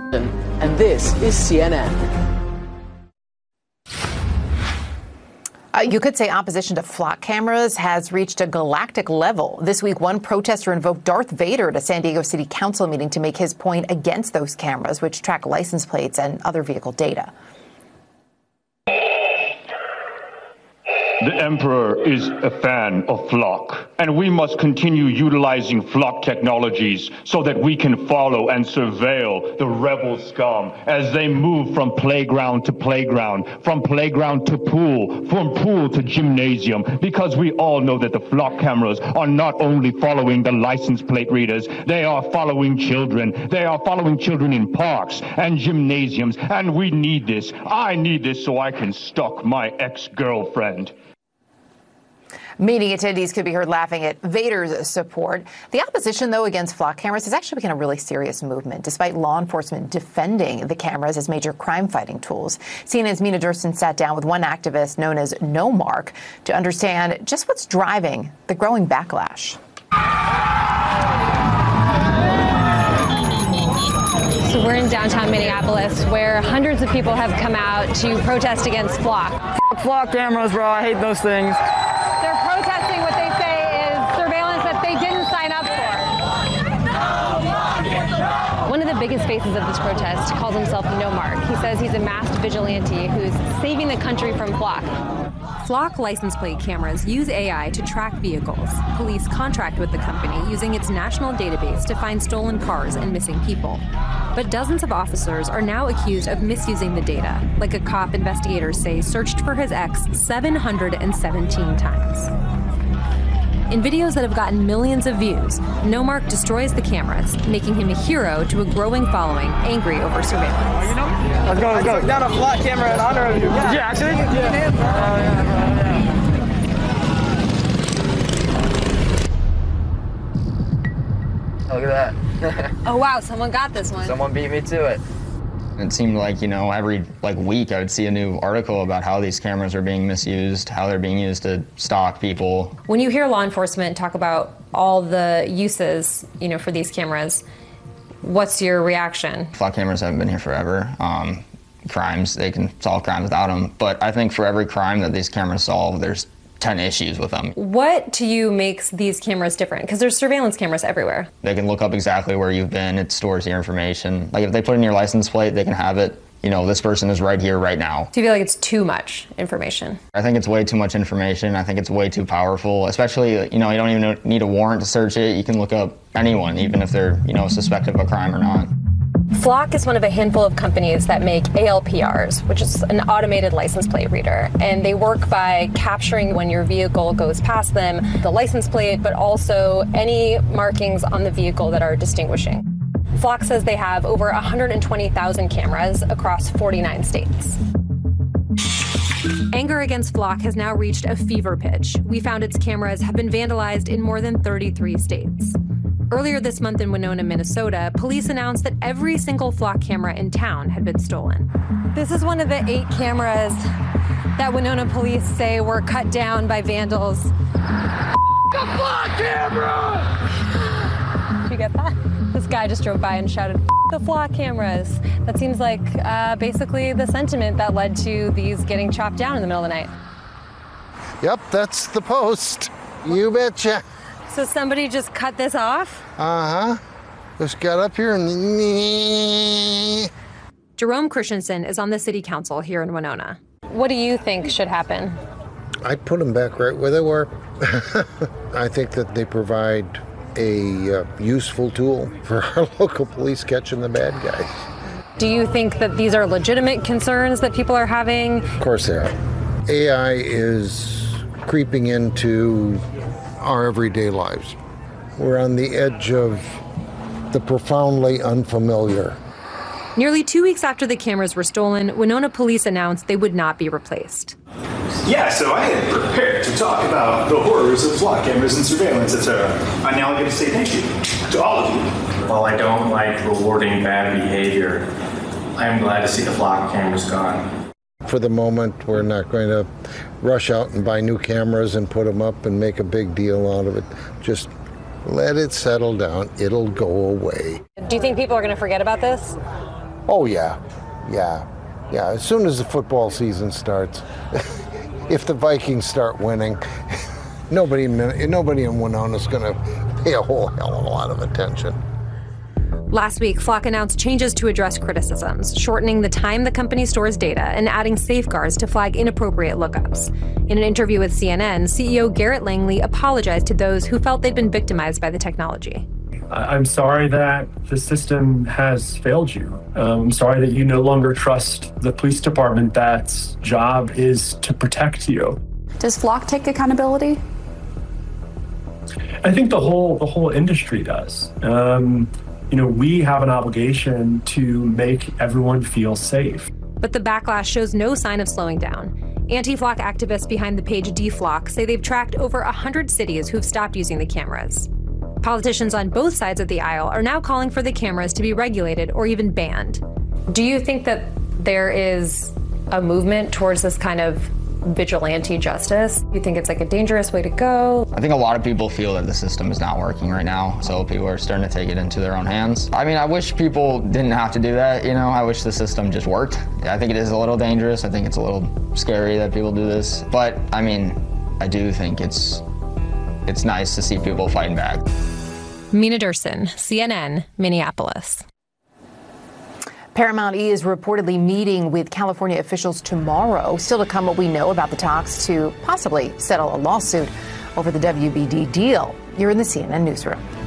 And this is CNN. You could say opposition to flock cameras has reached a galactic level. This week, one protester invoked Darth Vader at a San Diego City Council meeting to make his point against those cameras, which track license plates and other vehicle data. The Emperor is a fan of flock, and we must continue utilizing flock technologies so that we can follow and surveil the rebel scum as they move from playground to playground, from playground to pool, from pool to gymnasium, because we all know that the flock cameras are not only following the license plate readers, they are following children. They are following children in parks and gymnasiums, and we need this. I need this so I can stalk my ex-girlfriend. Meeting attendees could be heard laughing at Vader's support. The opposition, though, against flock cameras has actually become a really serious movement, despite law enforcement defending the cameras as major crime-fighting tools. CNN's Mina Durston sat down with one activist known as No Mark to understand just what's driving the growing backlash. So we're in downtown Minneapolis, where hundreds of people have come out to protest against flock. Flock cameras, bro. I hate those things. They're protesting what they say is surveillance that they didn't sign up for. One of the biggest faces of this protest calls himself No Mark. He says he's a masked vigilante who's saving the country from flock. Flock license plate cameras use AI to track vehicles. Police contract with the company using its national database to find stolen cars and missing people. But dozens of officers are now accused of misusing the data, like a cop investigators say searched for his ex 717 times. In videos that have gotten millions of views, No Mark destroys the cameras, making him a hero to a growing following angry over surveillance. Let's go, let's go. I took down a flock camera in honor of you. Did you actually? Look at that. Oh, wow, someone got this one. Someone beat me to it. It seemed like, every week I would see a new article about how these cameras are being misused, how they're being used to stalk people. When you hear law enforcement talk about all the uses, for these cameras, what's your reaction? Flock cameras haven't been here forever. Crimes, they can solve crimes without them. But I think for every crime that these cameras solve, there's 10 issues with them. What to you makes these cameras different? Because there's surveillance cameras everywhere. They can look up exactly where you've been. It stores your information. Like if they put in your license plate, they can have it. This person is right here, right now. Do you feel like it's too much information? I think it's way too much information. I think it's way too powerful, especially, you don't even need a warrant to search it. You can look up anyone, even if they're, suspected of a crime or not. Flock is one of a handful of companies that make ALPRs, which is an automated license plate reader. And they work by capturing when your vehicle goes past them, the license plate, but also any markings on the vehicle that are distinguishing. Flock says they have over 120,000 cameras across 49 states. Anger against Flock has now reached a fever pitch. We found its cameras have been vandalized in more than 33 states. Earlier this month in Winona, Minnesota, police announced that every single Flock camera in town had been stolen. This is one of the 8 cameras that Winona police say were cut down by vandals. The flock camera! Did you get that? This guy just drove by and shouted, the flock cameras. That seems like basically the sentiment that led to these getting chopped down in the middle of the night. Yep, that's the post. You betcha. So somebody just cut this off? Uh-huh. Just got up here and... Jerome Christensen is on the city council here in Winona. What do you think should happen? I'd put them back right where they were. I think that they provide a useful tool for our local police catching the bad guys. Do you think that these are legitimate concerns that people are having? Of course they are. AI is creeping into our everyday lives. We're on the edge of the profoundly unfamiliar. Nearly 2 weeks after the cameras were stolen, Winona police announced they would not be replaced. Yeah, so I had prepared to talk about the horrors of flock cameras and surveillance, etc. I now get to say thank you to all of you. While I don't like rewarding bad behavior, I am glad to see the flock cameras gone. For the moment, we're not going to rush out and buy new cameras and put them up and make a big deal out of it. Just let it settle down. It'll go away. Do you think people are going to forget about this? Oh, yeah. As soon as the football season starts, if the Vikings start winning, nobody in Winona is going to pay a whole hell of a lot of attention. Last week, Flock announced changes to address criticisms, shortening the time the company stores data and adding safeguards to flag inappropriate lookups. In an interview with CNN, CEO Garrett Langley apologized to those who felt they'd been victimized by the technology. I'm sorry that the system has failed you. I'm sorry that you no longer trust the police department that's job is to protect you. Does Flock take accountability? I think the whole industry does. We have an obligation to make everyone feel safe. But the backlash shows no sign of slowing down. Anti-Flock activists behind the page DFlock say they've tracked over 100 cities who've stopped using the cameras. Politicians on both sides of the aisle are now calling for the cameras to be regulated or even banned. Do you think that there is a movement towards this kind of vigilante justice? You think it's like a dangerous way to go? I think a lot of people feel that the system is not working right now, so people are starting to take it into their own hands. I mean, I wish people didn't have to do that, I wish the system just worked. I think it is a little dangerous. I think it's a little scary that people do this, but I mean, I do think it's nice to see people fighting back. Mina Durson, CNN, Minneapolis. Paramount E is reportedly meeting with California officials tomorrow. Still to come what we know about the talks to possibly settle a lawsuit over the WBD deal. You're in the CNN newsroom.